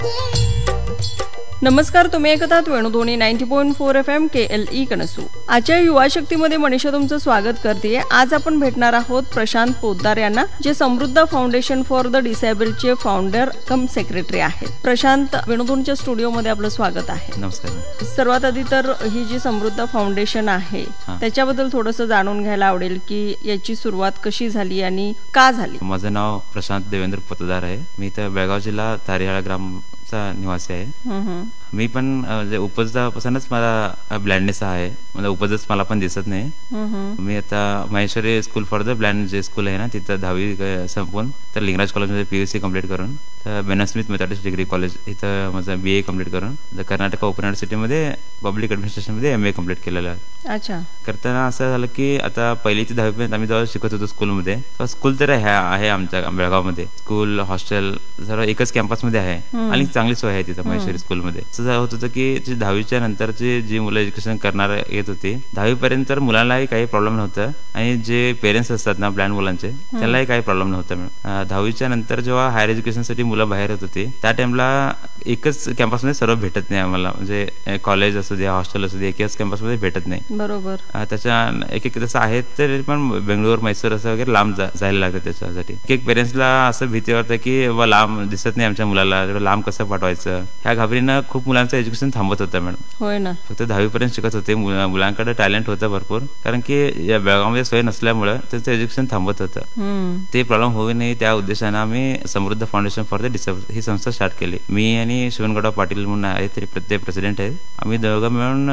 नमस्कार, तुम्ही ऐकत आहात वेणुध्वनी 90.4 FM KLE कणसू. आजच्या युवा शक्तीमध्ये मनीषा तुमचं स्वागत करते. आज आपण भेटणार आहोत प्रशांत पोद्दार यांना, जे समृद्ध foundation for the डिसेबल्डचे founder come secretary आहेत. प्रशांत, वेणुध्वनीच्या स्टुडिओमध्ये आपलं स्वागत आहे. नमस्कार. सर्वात आधी तर ही जी समृद्ध फाउंडेशन आहे त्याच्याबद्दल थोडंसं जाणून घ्यायला आवडेल की याची सुरुवात कशी झाली आणि का झाली. माझं नाव प्रशांत देवेंद्र पोद्दार आहे. मी इथं बेळगाव जिल्हा तारिहाळा ग्रामचा निवासी आहे. मी पण उपजतापासूनच मला ब्लाइंडनेस आहे, म्हणजे उपजच मला पण दिसत नाही. मी आता Maheshwari school for the blind जे स्कूल आहे ना, तिथं 10वी संपवून तर लिंगराज कॉलेजमध्ये PUC कंप्लीट करून, तर Bannon Smith Methodist degree college इथं माझं BA कंप्लीट करून, तर Karnataka open युनिव्हर्सिटीमध्ये public ॲडमिनिस्ट्रेशनमध्ये MA complete केलेलं आहे. अच्छा. करताना असं झालं की आता 1ली ते 10वीपर्यंत आम्ही जेव्हा शिकत होतो स्कूलमध्ये, स्कूल तर आहे आमच्या बेळगावमध्ये. स्कूल हॉस्टेल सर्व एकच कॅम्पसमध्ये आहे आणि चांगली सोय आहे तिथं महेश्वरी स्कूलमध्ये. असं होत होतं की 10वीच्या नंतरचे जी मुलं एज्युकेशन करणार येत होती, 10वीपर्यंत तर मुलांनाही काही प्रॉब्लेम नव्हतं आणि जे पेरेंट्स असतात ना ब्लाइंड मुलांचे, त्यांनाही काही प्रॉब्लेम नव्हतं. 10वीच्या नंतर जेव्हा हायर एज्युकेशनसाठी मुलं बाहेर येत होती, त्या टाइमला एकच कॅम्पसमध्ये सर्व भेटत नाही आम्हाला, म्हणजे कॉलेज असू दे, हॉस्टेल असू दे, एकच कॅम्पसमध्ये भेटत नाही. बरोबर. त्याच्या एक तसं आहेत तरी पण बेंगलोर, मैसूर असं वगैरे लांब जायला लागतं त्याच्यासाठी. एक पेरेंट्सला असं भीती वाटतं की लांब दिसत नाही आमच्या मुलाला, लांब कसं पाठवायचं, ह्या घाबरीनं खूप मुलांचं एज्युकेशन थांबत होतं मॅडम. होय ना. फक्त 10वीपर्यंत शिकत होते. मुलांकडे टॅलेंट होतं भरपूर, कारण की या बेळगावमध्ये सोय नसल्यामुळे त्यांचं एज्युकेशन थांबत होतं. ते प्रॉब्लेम होऊ नये त्या उद्देशानं आम्ही समृद्ध फाउंडेशन फॉर द डिसेबल्ड ही संस्था स्टार्ट केली. मी आणि शिवनगौडा पाटील म्हणून आहे, तरी प्रत्येक प्रेसिडेंट आहेत. आम्ही दोघं मिळून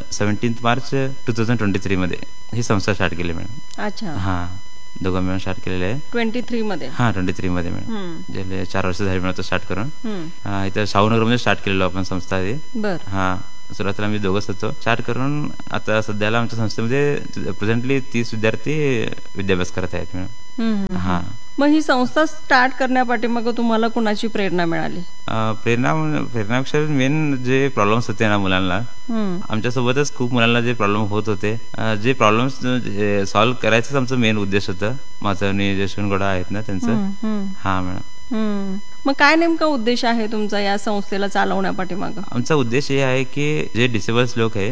17 मार्च 2023 मध्ये ही संस्था स्टार्ट केली मॅडम. अच्छा. हा, दोघं मिळून स्टार्ट केलेले आहे 23 मध्ये. हा, 23 मध्ये मॅडम. जे 4 वर्ष झाली मिळतो स्टार्ट करून. इथं शाहूनगरमध्ये स्टार्ट केलेलो आपण संस्था. हा, सुरुवातीला आम्ही दोघंच होतो. स्टार्ट करून आता सध्याला आमच्या संस्थेमध्ये प्रेझेंटली 30 विद्यार्थी विद्याभ्यास करत आहेत मॅडम. हा. मग ही संस्था स्टार्ट करण्यापाठी मग तुम्हाला कुणाची प्रेरणा मिळाली? प्रेरणापेक्षा मेन जे प्रॉब्लेम्स होते ना मुलांना, आमच्यासोबतच खूप मुलांना जे प्रॉब्लेम होत होते, जे प्रॉब्लेम्स सॉल्व्ह करायचंच आमचं मेन उद्देश होतं. माझं आणि जे शिवनगौडा आहेत ना त्यांचं. हा मॅडम. मग काय नेमका उद्देश आहे तुमचा या संस्थेला चालवण्यापाठी? मग आमचा उद्देश हे आहे की जे डिसेबल्स लोक आहे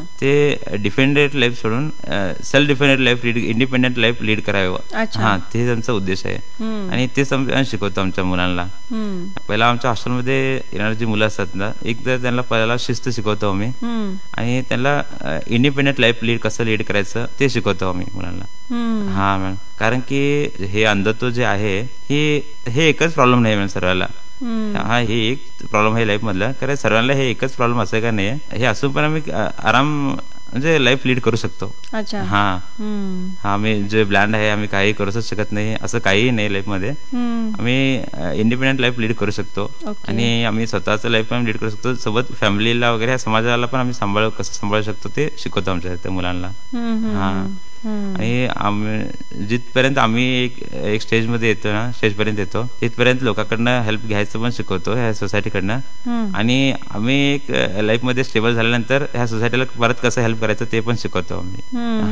ते डिपेंडेंट लाईफ सोडून self dependent life, independent life lead करावं. हा, ते आमचा उद्देश आहे आणि ते शिकवतो आमच्या मुलांना. पहिला आमच्या हॉस्टेलमध्ये येणारी जी मुलं असतात ना, एक तर त्यांना पहिला शिस्त शिकवतो आम्ही आणि त्यांना इंडिपेंडेंट लाईफ कसं लीड करायचं ते शिकवतो आम्ही मुलांना. हा मॅडम, कारण की हे अंधत्व जे आहे हे एकच प्रॉब्लेम नाही मॅडम सर्वांना. हा, हे एक प्रॉब्लेम आहे लाईफ मधला, कारण सर्वांना हे एकच प्रॉब्लेम असं का नाही, हे असून पण आम्ही आराम म्हणजे लाईफ लीड करू शकतो. हा, आम्ही जे ब्लँड आहे आम्ही काही करूच शकत नाही असं काही नाही लाईफ मध्ये. आम्ही इंडिपेंडेंट लाईफ लीड करू शकतो आणि आम्ही स्वतःच लाईफ पण लीड करू शकतो. सोबत फॅमिलीला वगैरे समाजाला पण आम्ही कसं सांभाळू शकतो ते शिकवतो आमच्या त्या मुलांना. हा, आणि जिथपर्यंत आम्ही एक स्टेजमध्ये येतो ना, स्टेजपर्यंत येतो तिथपर्यंत लोकांकडनं हेल्प घ्यायचं पण शिकवतो ह्या सोसायटीकडनं. आणि आम्ही एक लाईफ मध्ये स्टेबल झाल्यानंतर ह्या सोसायटीला परत कसं हेल्प करायचं ते पण शिकवतो आम्ही.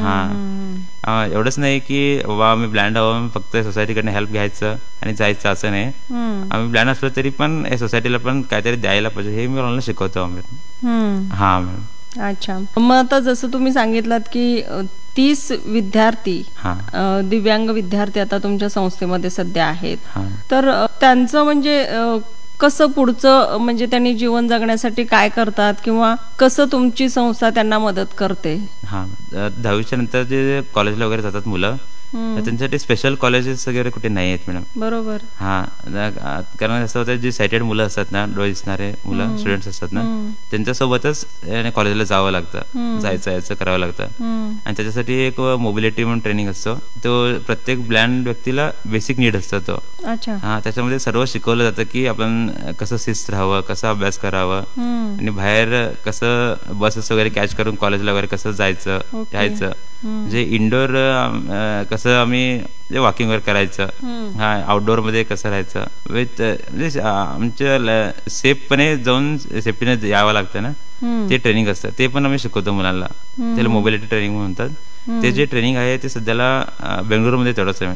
हा, एवढंच नाही की बाबा आम्ही ब्लँड आहोत फक्त सोसायटीकडनं हेल्प घ्यायचं आणि जायचं असं नाही. आम्ही ब्लँड असलो तरी पण या सोसायटीला पण काहीतरी द्यायला पाहिजे हे मी मुलांना शिकवतो आम्ही. हा मॅडम. अच्छा. मग आता जसं तुम्ही सांगितलात की 30 विद्यार्थी, दिव्यांग विद्यार्थी आता तुमच्या संस्थेमध्ये सध्या आहेत, तर त्यांचं म्हणजे कसं पुढचं, म्हणजे त्यांनी जीवन जगण्यासाठी काय करतात किंवा कसं तुमची संस्था त्यांना मदत करते? हा, 10वीच्या नंतर जे कॉलेजला वगैरे जातात मुलं, त्यांच्यासाठी स्पेशल कॉलेजेस वगैरे कुठे नाही आहेत मॅडम. बरोबर. हा, कारण असं होतं जे सायटेड मुलं असतात ना, डोळे दिसणारे मुलं स्टुडंट्स असतात ना, त्यांच्यासोबतच कॉलेजला जावं लागतं, जायचं करावं लागतं. आणि त्याच्यासाठी एक मोबिलिटी म्हणून ट्रेनिंग असतो, तो प्रत्येक ब्लाइंड व्यक्तीला बेसिक नीड असतो तो. हा, त्याच्यामध्ये सर्व शिकवलं जातं की आपण कसं शिस्त राहावं, कसं अभ्यास करावं आणि बाहेर कसं बसेस वगैरे कॅच करून कॉलेजला वगैरे कसं जायचं यायचं, जे इंडोर कसं आम्ही वॉकिंग वगैरे करायचं, हा, आउटडोअर मध्ये कसं राहायचं, विथ म्हणजे आमच्या सेफपणे जाऊन सेफ्टीने यावं लागतं ना, ते ट्रेनिंग असतं. ते पण आम्ही शिकवतो मुलांना, त्याला मोबिलिटी ट्रेनिंग म्हणतात. ते जे ट्रेनिंग आहे ते सध्याला बेंगळुरूमध्ये तेवढंच आहे.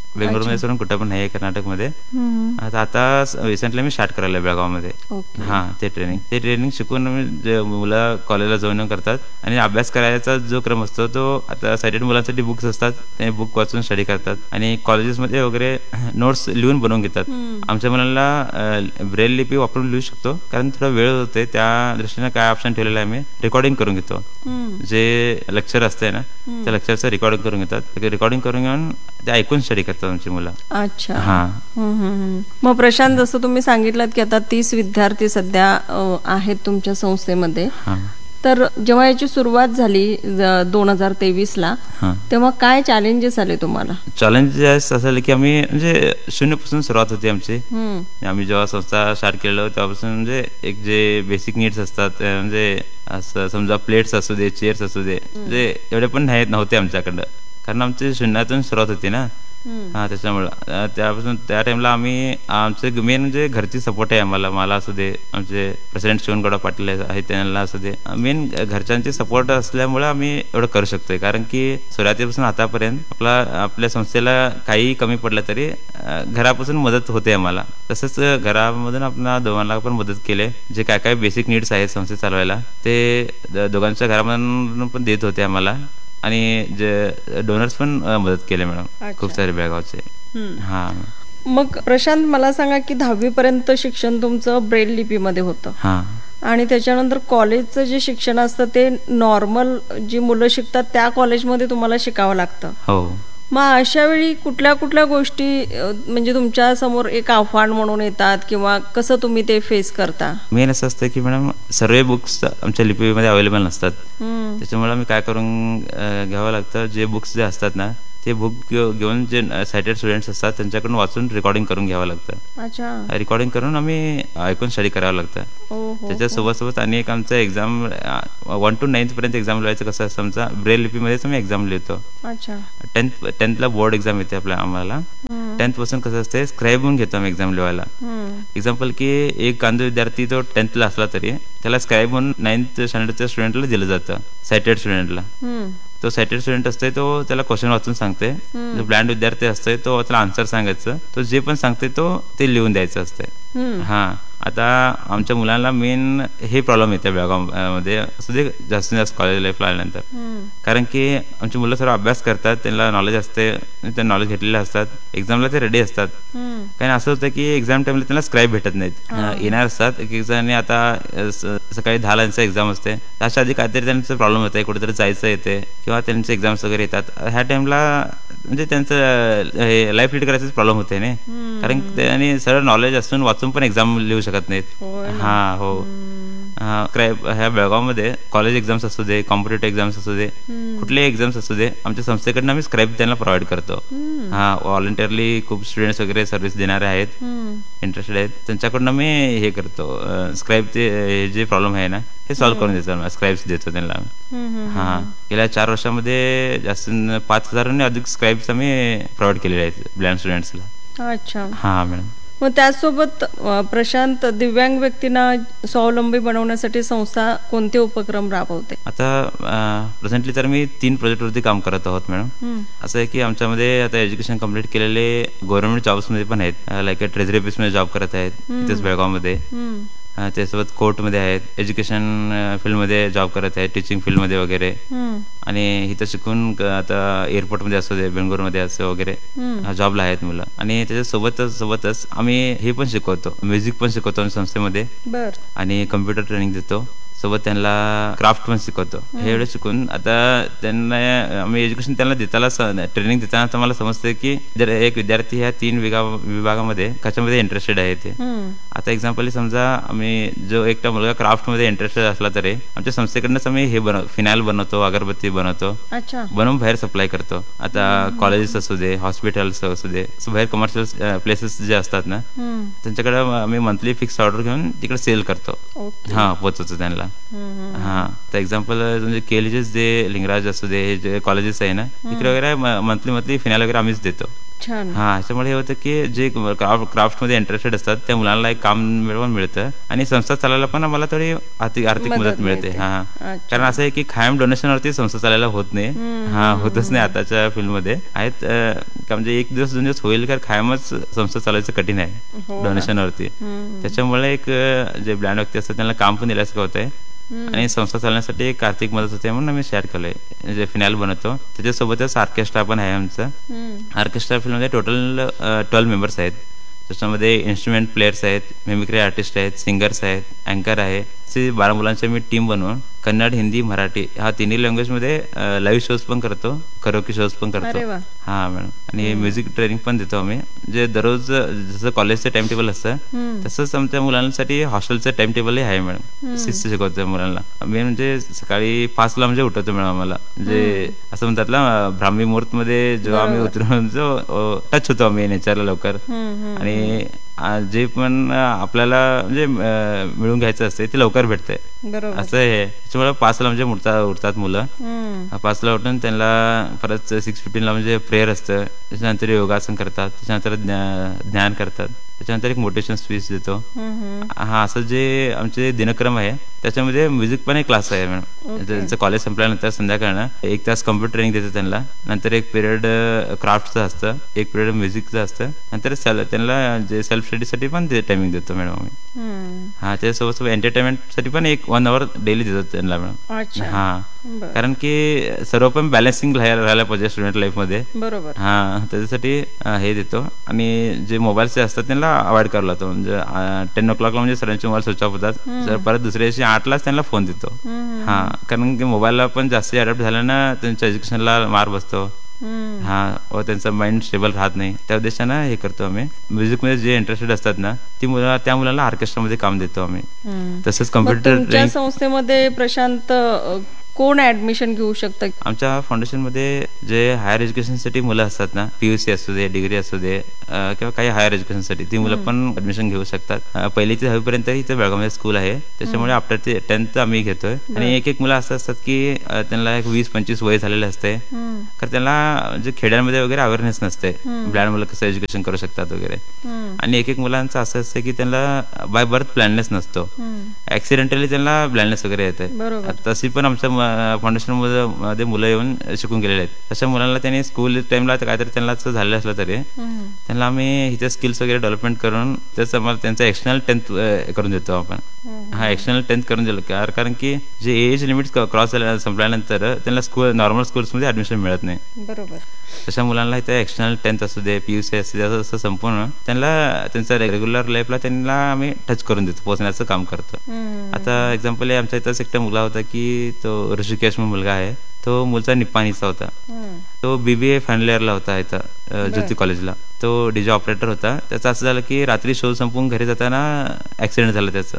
बेंगळुरूमध्ये सोडून कुठं पण नाही आहे कर्नाटकमध्ये. आता रिसेंटली मी स्टार्ट करायला बेळगावमध्ये. ते ट्रेनिंग शिकून मुलं कॉलेजला जाऊन करतात आणि अभ्यास करायचा जो क्रम असतो तो आता सायटेड मुलांसाठी बुक्स असतात, ते बुक वाचून स्टडी करतात आणि कॉलेजेसमध्ये वगैरे नोट्स लिहून बनवून घेतात. आमच्या मुलांना ब्रेल लिपी वापरून लिहू शकतो कारण थोडा वेळ होते, त्या दृष्टीने काय ऑप्शन ठेवलेला आहे आम्ही रेकॉर्डिंग करून घेतो. जे लेक्चर असते ना त्या लेक्चरचं रेकॉर्डिंग करून घेतात, रेकॉर्डिंग करून घेऊन ते ऐकून स्टडी करतात आमची मुलं. अच्छा. मग प्रशांत, जसं तुम्ही सांगितलं की आता 30 विद्यार्थी सध्या आहेत तुमच्या संस्थेमध्ये, तर जेव्हा याची सुरुवात झाली 2023ला, तेव्हा काय चॅलेंजेस आले तुम्हाला? चॅलेंजेस असं की आम्ही म्हणजे शून्यपासून सुरुवात होती आमची. आम्ही जेव्हा संस्था स्टार्ट केलं तेव्हापासून म्हणजे एक जे बेसिक नीड्स असतात, म्हणजे असं समजा प्लेट्स असू दे, चेअर्स असू दे, म्हणजे एवढे पण नव्हते आमच्याकडं कारण आमची शून्यातून सुरुवात होती ना. त्याच्यामुळं त्यापासून त्या टाइमला आम्ही आमचे मेन म्हणजे घरची सपोर्ट आहे आम्हाला. मला असू दे, आमचे प्रेसिडेंट शिवणगौडा पाटील आहेत त्यांना असू दे, मेन घरच्यांची सपोर्ट असल्यामुळे आम्ही एवढं करू शकतोय. कारण की सुरुवातीपासून आतापर्यंत आपल्या संस्थेला काही कमी पडलं तरी घरापासून मदत होते आम्हाला. तसंच घरामधून आपल्या दोघांना पण मदत केली. जे काय काय बेसिक नीड्स आहेत संस्थे चालवायला ते दोघांच्या घरामधून पण देत होते आम्हाला आणि जे डोनर्स पण मदत केले मॅडम, खूप सारे बेळगावचे. मग प्रशांत, मला सांगा की 10वी पर्यंत शिक्षण तुमचं ब्रेल लिपीमध्ये होतं आणि त्याच्यानंतर कॉलेजचं जे शिक्षण असतं ते नॉर्मल जी मुलं शिकतात त्या कॉलेजमध्ये तुम्हाला शिकावं लागतं. हो. मग अशा वेळी कुठल्या कुठल्या गोष्टी म्हणजे तुमच्या समोर एक आव्हान म्हणून येतात किंवा कसं तुम्ही ते फेस करता? मेन असं असतं की मॅडम सर्व बुक्स आमच्या लिपीमध्ये अवेलेबल नसतात, त्याच्यामुळे आम्ही काय करून घ्यावं लागतं, जे बुक्स जे असतात ना ते बुक घेऊन जे सायटेड स्टुडंट्स असतात त्यांच्याकडून वाचून रेकॉर्डिंग करून घ्यावं लागतं. रेकॉर्डिंग करून आम्ही ऐकून स्टडी करावं लागतं. त्याच्यासोबत आणि एक आमचं एक्झाम 1 to 9th पर्यंत एक्झाम लिहायचं. कसं असतं आमचा ब्रेल लिपीमध्येच आम्ही एक्झाम लिहितो. 10th ला बोर्ड एक्झाम येते आम्हाला. 10th पासून कसं असते स्क्राईब म्हणून घेतो आम्ही एक्झाम लिहायला. एक्झाम्पल की एक गांधी विद्यार्थी तो 10th ला असला तरी त्याला स्क्राईब म्हणून 9th स्टँडर्डच्या स्टुडंटला दिलं जातं, सायटेड स्टुडंटला. तो सायटेड स्टुडंट असतोय तो त्याला क्वेश्चन वाचून सांगते. जो ब्लाइंड विद्यार्थी असतोय तो त्याला आन्सर सांगायचं, तो जे पण सांगते तो ते लिहून द्यायचं असतंय. आता आमच्या मुलांना मेन हे प्रॉब्लेम येते बेळगावमध्ये असं ते जास्तीत जास्त कॉलेज लाईफला आल्यानंतर. कारण की आमची मुलं सर्व अभ्यास करतात, त्यांना नॉलेज असते, ते नॉलेज घेतलेले असतात, एक्झामला ते रेडी असतात. कारण असं होतं की एक्झाम टाइमला त्यांना स्क्राईब भेटत नाहीत, येणार असतात. एक जणांनी आता सकाळी 10ला त्यांचं एक्झाम असते, त्याच्या आधी काहीतरी त्यांचं प्रॉब्लेम होतं, कुठेतरी जायचं येते किंवा त्यांचे एक्झाम्स वगैरे येतात. ह्या टाइमला म्हणजे त्यांचं लाईफ लीड करायचं प्रॉब्लेम होते ना, कारण त्यांनी सरळ नॉलेज असून वाचून पण एक्झाम लिहू शकत नाहीत. ह्या बेळगावमध्ये कॉलेज एक्झाम्स असू दे, कॉम्पिटेटिव्ह एक्झाम्स असू दे, कुठलेही एक्झाम्स असू दे, आमच्या संस्थेकडनं आम्ही स्क्राईब त्यांना प्रोव्हाइड करतो. व्हॉलंटिअरली खूप स्टुडंट्स वगैरे सर्व्हिस देणारे आहेत, इंटरेस्टेड आहेत, त्यांच्याकडनं मी हे करतो, स्क्राईबचे जे प्रॉब्लेम आहे ना हे सॉल्व्ह करून देतो, स्क्राईब्स देतो त्यांना. गेल्या 4 वर्षामध्ये जास्त 5,000 अधिक स्क्राईब्स आम्ही प्रोव्हाइड केलेले आहेत ब्लाइंड स्टुडंट्सला. अच्छा. मॅडम. मग त्याचसोबत प्रशांत, दिव्यांग व्यक्तींना स्वावलंबी बनवण्यासाठी संस्था कोणते उपक्रम राबवते? आता प्रेझेंटली तर मी 3 प्रोजेक्टवरती काम करत आहोत मॅडम. असं आहे की आमच्यामध्ये आता एज्युकेशन कम्प्लीट केलेले गव्हर्नमेंट जॉब्समध्ये पण आहेत, लाईक ट्रेझरी ऑफिसमध्ये जॉब करत आहेत तिथेच बेळगावमध्ये. त्यासोबत कोर्टमध्ये आहेत, एज्युकेशन फील्डमध्ये जॉब करत आहेत, टीचिंग फील्डमध्ये वगैरे. आणि इथं शिकून आता एअरपोर्टमध्ये असू दे, बेंगळुरूमध्ये असो वगैरे जॉबला आहेत मुलं. आणि त्याच्यासोबतच आम्ही हे पण शिकवतो, म्युझिक पण शिकवतो संस्थेमध्ये आणि कम्प्युटर ट्रेनिंग देतो. सोबत त्यांना क्राफ्ट पण शिकवतो. हे एवढं शिकून आता त्यांना आम्ही एज्युकेशन त्यांना देताना, ट्रेनिंग देताना तर मला समजतं की जर एक विद्यार्थी ह्या 3 विभागामध्ये कशामध्ये इंटरेस्टेड आहे ते. आता एक्झाम्पल समजा आम्ही जो एकटा मुलगा क्राफ्टमध्ये इंटरेस्टेड असला तरी आमच्या संस्थेकडनंच आम्ही हे फिनाईल बनवतो, अगरबत्ती बनवतो, बनवून बाहेर सप्लाय करतो. आता कॉलेजेस असू दे, हॉस्पिटल्स असू दे, बाहेर कमर्शियल प्लेसेस जे असतात ना त्यांच्याकडे आम्ही मंथली फिक्स ऑर्डर घेऊन तिकडे सेल करतो, पोचवतो त्यांना. तर एक्झाम्पल म्हणजे केलीजेस जे लिंगराज असू दे, हे जे कॉलेजेस आहे ना तिकडे वगैरे मंथली फिनाईल वगैरे आम्हीच देतो. हा, त्याच्यामुळे हे होतं की जे क्राफ्ट मध्ये इंटरेस्टेड असतात त्या मुलांना एक काम मिळतं आणि संस्था चालायला पण आम्हाला थोडी आर्थिक मदत मिळते. हा, कारण असं आहे की कायम डोनेशनवरती संस्था चालायला होत नाही. हा, होतच नाही आताच्या फील्डमध्ये आहेत का, म्हणजे एक दिवस 2 दिवस होईल, कारण कायमच संस्था चालायचं कठीण आहे डोनेशनवरती. त्याच्यामुळे एक जे ब्लाइंड व्यक्ती असतात त्यांना काम पण दिल्यासारखं होत आहे आणि संस्था चालण्यासाठी एक आर्थिक मदत होते म्हणून आम्ही शेअर केलंय. जे फिनाइल बनवतो त्याच्यासोबतच ऑर्केस्ट्रा पण आहे आमचं. ऑर्केस्ट्रा फील्डमध्ये टोटल 12 मेंबर्स आहेत. त्याच्यामध्ये इन्स्ट्रुमेंट प्लेयर्स आहेत, मिमिक्री आर्टिस्ट आहेत, सिंगर्स आहेत, अँकर आहे. 12 मुलांची मी टीम बनवून कन्नड, हिंदी, मराठी हा तिन्ही लँग्वेजमध्ये लाईव्ह शोज पण करतो, करोकी शोज पण करतो. हा मॅडम, आणि म्युझिक ट्रेनिंग पण देतो आम्ही. जे दररोज जसं कॉलेजचं टाइम टेबल असतं तसंच आमच्या मुलांसाठी हॉस्टेलचं टाइम टेबलही आहे मॅडम. शिस्त शिकवतो मुलांना. मी म्हणजे सकाळी 5ला म्हणजे उठवतो मॅडम. आम्हाला जे असं म्हणतात ना, ब्राह्मी मुहूर्त मध्ये जेव्हा आम्ही उतरून जो टच होतो आम्ही नेचरला लवकर, आणि जे पण आपल्याला म्हणजे मिळून घ्यायचं असते ते लवकर भेटतंय असं आहे. त्याच्यामुळे 5ला म्हणजे उठतात मुलं. 5ला उठून त्यांना परत 6:15ला म्हणजे प्रेयर असतं. त्याच्यानंतर योगासन करतात, त्याच्यानंतर ध्यान करतात, त्याच्यानंतर एक मोटिवेशन स्पीच देतो. हा, असं जे आमचे दिनक्रम आहे त्याच्यामध्ये म्युझिक पण एक क्लास आहे मॅडम. त्यांचं कॉलेज संपल्यानंतर संध्याकाळनं 1 तास कम्प्युटर ट्रेनिंग देतो त्यांना. नंतर 1 पिरियड क्राफ्टचं असतं, 1 पिरियड म्युझिकचं असतं. नंतर त्यांना जे सेल्फ स्टडीसाठी पण ते टायमिंग देतो मॅडम आम्ही. हा, त्याच्यासोबत एंटरटेनमेंटसाठी पण 1 hour डेली देतो त्यांना मॅडम. हा, कारण की सर्व पण बॅलन्सिंग राहायला पाहिजे स्टुडंट लाईफमध्ये. बरोबर. हा, त्याच्यासाठी हे देतो. आणि जे मोबाईलचे असतात त्यांना अवॉइड करायला लागतो. म्हणजे 10 o'clock म्हणजे सगळ्यांचे मोबाईल स्विच ऑफ होतात. जर परत दुसऱ्या दिवशी 8लाच त्यांना फोन देतो. हा, कारण की मोबाईलला पण जास्त अडॅप्ट झाल्यानं त्यांच्या एज्युकेशनला मार बसतो. हा, व त्यांचं माइंड स्टेबल राहत नाही. त्या उद्देशानं हे करतो आम्ही. म्युझिकमध्ये जे इंटरेस्टेड असतात ना त्या मुलांना ऑर्केस्ट्रामध्ये काम देतो आम्ही. तसंच कम्प्युटर संस्थेमध्ये प्रशांत कोण ऍडमिशन घेऊ शकतं? आमच्या फाउंडेशनमध्ये जे हायर एज्युकेशनसाठी मुलं असतात ना, PUC असू दे, डिग्री असू दे, किंवा काही हायर एज्युकेशनसाठी ती मुलं पण ऍडमिशन घेऊ शकतात. 1ली ते 10वीपर्यंत इथे बेळगावमध्ये स्कूल आहे. त्याच्यामुळे आफ्टर 10th आम्ही घेतोय. आणि एक मुलं असं असतात की त्यांना 20-25 वय झालेलं असते, तर त्यांना जे खेड्यांमध्ये वगैरे अवेअरनेस नसते ब्लाइंड मुलं कसं एज्युकेशन करू शकतात वगैरे. आणि एक मुलांचं असं असतं की त्यांना बाय बर्थ ब्लाइंडनेस नसतो, ऍक्सिडेंटली त्यांना ब्लाइंडनेस वगैरे येते. तशी पण आमच्या फाउंडेशन मध्ये मुलं येऊन शिकून गेलेले आहेत. तशा मुलांना त्यांनी स्कूल टाइमला काहीतरी त्यांना झालेलं असलं तरी त्यांना आम्ही इथे स्किल्स वगैरे डेव्हलपमेंट करून त्याचं आम्हाला त्यांचं एक्सटर्नल 10th करून देतो आपण. हा, एक्सटर्नल 10th करून दिलं, कारण की जे एज लिमिट क्रॉस संपल्यानंतर त्यांना नॉर्मल स्कूल्समध्ये ऍडमिशन मिळत नाही. बरोबर. तशा मुलांना इथे एक्सटर्नल 10th असू दे, PUC असू दे, असं संपूर्ण त्यांना त्यांच्या रेग्युलर लाईफला त्यांना आम्ही टच करून देतो, पोहोचण्याचं काम करतो. आता एक्झाम्पल आमच्या इथं एक मुलगा होता की तो ऋषिकेश म्हणून मुलगा आहे. तो मुलचा निप्पाणीचा होता. तो BBA फायनल इयरला होता इथं ज्योती कॉलेजला. तो DJ ऑपरेटर होता. त्याचं असं झालं की रात्री शो संपून घरी जाताना ऍक्सिडेंट झालं त्याचं.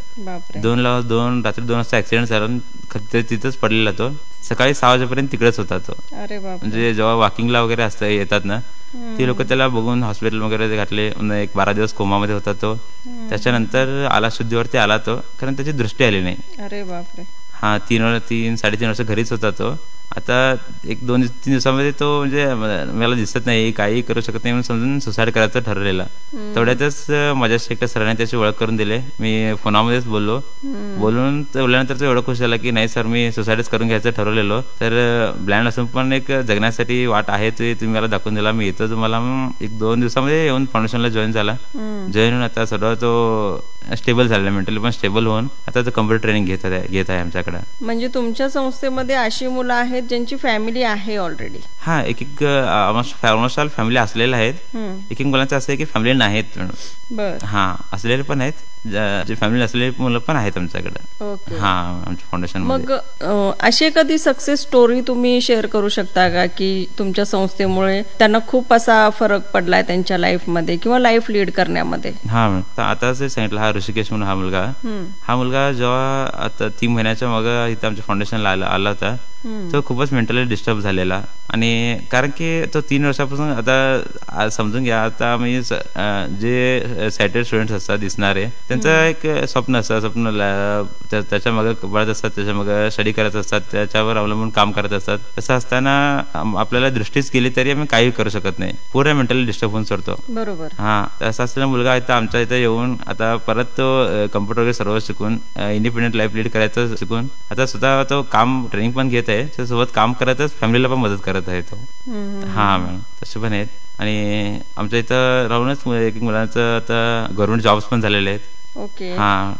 2 वाजता ऍक्सिडेंट झाला. तिथंच पडलेला तो. सकाळी 6 वाजेपर्यंत तिकडेच होता तो. म्हणजे जेव्हा वॉकिंगला वगैरे असतं येतात ना, ती लोक त्याला बघून हॉस्पिटल वगैरे घातले. 1-12 दिवस कोमामध्ये होता तो. त्याच्यानंतर आला, शुद्धीवरती आला तो, कारण त्याची दृष्टी आली नाही. अरे बापरे. हा, 3-3.5 वर्ष घरीच होता तो. आता 1-2-3 दिवसामध्ये तो म्हणजे मला दिसत नाही, काही करू शकत नाही म्हणून समजून सुसाईड करायचं ठरवलेला. तेवढ्यातच माझ्याशी एका सरांनी त्याची ओळख करून दिले. मी फोनामध्येच बोलून बोलल्यानंतर तो एवढं खुश झाला की नाही सर, मी सुसाईडच करून घ्यायचं ठरवलेलो, तर ब्लाइंड असून पण एक जगण्यासाठी वाट आहे, तुम्ही मला दाखवून दिला, मी येतो तुम्हाला. 1-2 दिवसामध्ये येऊन फाउंडेशनला जॉईन झाला. जॉईन होऊन आता सर्व तो स्टेबल झालेला, मेंटली पण स्टेबल होऊन आता तो कम्प्युटर ट्रेनिंग घेत आहे आमच्याकडे. म्हणजे तुमच्या संस्थेमध्ये अशी मुलं आहेत ज्यांची फॅमिली आहे ऑलरेडी? हा, एक ऑलमोस्ट ऑल फॅमिली असलेल्या आहेत. एक मुलांचं असं आहे की फॅमिली नाहीत. हा, असलेले पण आहेत, जे फॅमिली असलेली मुलं पण आहेत आमच्याकडे. हा, आमच्या फाउंडेशन. मग अशी कधी सक्सेस स्टोरी तुम्ही शेअर करू शकता का की तुमच्या संस्थेमुळे त्यांना खूप असा फरक पडलाय त्यांच्या लाईफ मध्ये किंवा लाईफ लीड करण्यामध्ये? हा, आता जे सांगितलं, हा ऋषिकेश म्हणून हा मुलगा जेव्हा आता 3 महिन्याच्या मग इथं आमच्या फाउंडेशनला आला होता, तो खूपच मेंटली डिस्टर्ब झालेला. आणि कारण की तो 3 वर्षापासून आता समजून घ्या, आता मी जे सॅटेड स्टुडंट्स असतात दिसणारे, त्यांचं एक स्वप्न असतं, त्याच्या मागे बळत असतात, त्याच्या मागे स्टडी करत असतात, त्याच्यावर अवलंबून काम करत असतात. तसं असताना आपल्याला दृष्टीच केली तरी आम्ही काही करू शकत नाही, पुरा मेंटली डिस्टर्ब होऊन सोडतो. बरोबर. हा, तसा असलेला मुलगा इथं आमच्या इथं येऊन आता परत तो कम्प्युटर वगैरे सर्व शिकून इंडिपेंडंट लाईफ लीड करायचं शिकून आता स्वतः तो काम ट्रेनिंग पण घेत आहे, त्यासोबत काम करतच फॅमिलीला पण मदत करत आहे तो. हा मॅडम, तसे पण आहेत. आणि आमच्या इथं राहूनच एक मुलांचं आता गव्हर्नमेंट जॉब्स पण झालेले आहेत. ओके. हा.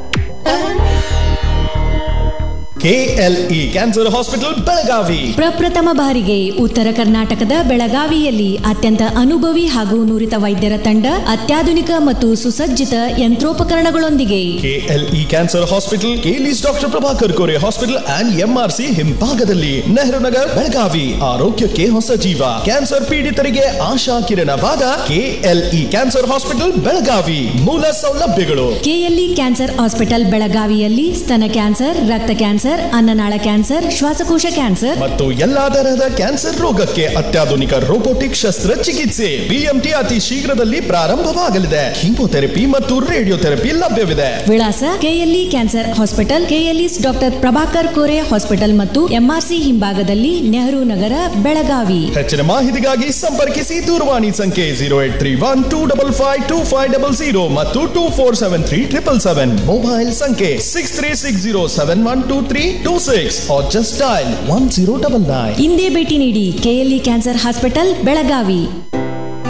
KLE ಕ್ಯಾನ್ಸರ್ ಹಾಸ್ಪಿಟಲ್ ಬೆಳಗಾವಿ ಪ್ರಪ್ರಥಮ ಬಾರಿಗೆ ಉತ್ತರ ಕರ್ನಾಟಕದ ಬೆಳಗಾವಿಯಲ್ಲಿ ಅತ್ಯಂತ ಅನುಭವಿ ಹಾಗೂ ನುರಿತ ವೈದ್ಯರ ತಂಡ, ಅತ್ಯಾಧುನಿಕ ಮತ್ತು ಸುಸಜ್ಜಿತ ಯಂತ್ರೋಪಕರಣಗಳೊಂದಿಗೆ. KLE cancer hospital, ಕೇಲಿಸ್ doctor Prabhakar Kore hospital and MRC ಹಿಂಭಾಗದಲ್ಲಿ, ನೆಹರು ನಗರ್, ಬೆಳಗಾವಿ. ಆರೋಗ್ಯಕ್ಕೆ ಹೊಸ ಜೀವ. ಕ್ಯಾನ್ಸರ್ ಪೀಡಿತರಿಗೆ ಆಶಾ ಕಿರಣವಾದ KLE ಕ್ಯಾನ್ಸರ್ ಹಾಸ್ಪಿಟಲ್ ಬೆಳಗಾವಿ. ಮೂಲ ಸೌಲಭ್ಯಗಳು: KLE ಕ್ಯಾನ್ಸರ್ ಹಾಸ್ಪಿಟಲ್ ಬೆಳಗಾವಿಯಲ್ಲಿ ಸ್ತನ ಕ್ಯಾನ್ಸರ್, ರಕ್ತ ಕ್ಯಾನ್ಸರ್, ಅನ್ನನಾಳ ಕ್ಯಾನ್ಸರ್, ಶ್ವಾಸಕೋಶ ಕ್ಯಾನ್ಸರ್ ಮತ್ತು ಎಲ್ಲಾ ತರಹದ ಕ್ಯಾನ್ಸರ್ ರೋಗಕ್ಕೆ ಅತ್ಯಾಧುನಿಕ ರೋಬೋಟಿಕ್ ಶಸ್ತ್ರಚಿಕಿತ್ಸೆ. BMT ಅತಿ ಶೀಘ್ರದಲ್ಲಿ ಪ್ರಾರಂಭವಾಗಲಿದೆ. ಕೀಮೋಥೆರಪಿ ಮತ್ತು ರೇಡಿಯೋಥೆರಪಿ ಲಭ್ಯವಿದೆ. ವಿಳಾಸ: KLE cancer hospital, KLE's doctor Prabhakar Kore hospital ಮತ್ತು MRC ಹಿಂಭಾಗದಲ್ಲಿ, ನೆಹರು ನಗರ, ಬೆಳಗಾವಿ. ಹೆಚ್ಚಿನ ಮಾಹಿತಿಗಾಗಿ ಸಂಪರ್ಕಿಸಿ ದೂರವಾಣಿ ಸಂಖ್ಯೆ 0831255500 ಮತ್ತು 24737777. ಮೊಬೈಲ್ ಸಂಖ್ಯೆ 6360712326 or just dial 1099. ಇಂದೇ ಭೇಟಿ ನೀಡಿ KLE ಕ್ಯಾನ್ಸರ್ ಹಾಸ್ಪಿಟಲ್ ಬೆಳಗಾವಿ.